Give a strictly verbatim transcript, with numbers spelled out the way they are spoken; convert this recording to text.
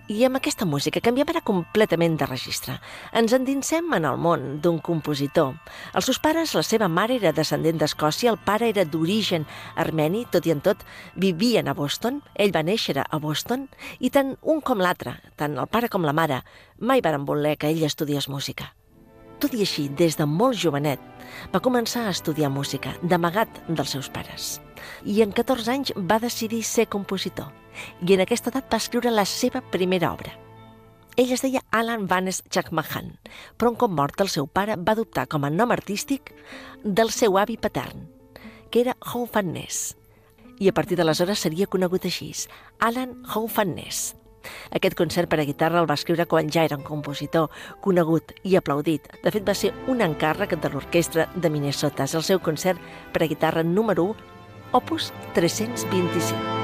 I amb aquesta música canviem ara completament de registre. Ens endinsem en el món d'un compositor. Els seus pares, la seva mare era descendent d'Escòcia, el pare era d'origen armeni, tot i en tot vivien a Boston, ell va néixer a Boston, i tant un com l'altre, tant el pare com la mare, mai varen voler que ell estudiés música. Tot i així, des de molt jovenet, va començar a estudiar música, d'amagat dels seus pares. I en catorze anys va decidir ser compositor. I en aquesta edat va escriure la seva primera obra. Ell es deia Alan Vaness Chakmahan, però un cop mort el seu pare va adoptar com a nom artístic del seu avi patern, que era Hou Van Ness. I a partir d'aleshores seria conegut així, Alan Hou Van Ness. Aquest concert per a guitarra el va escriure quan ja era un compositor conegut i aplaudit. De fet, va ser un encàrrec de l'orquestra de Minnesota. És el seu concert per a guitarra número u, opus tres-cents vint-i-cinc.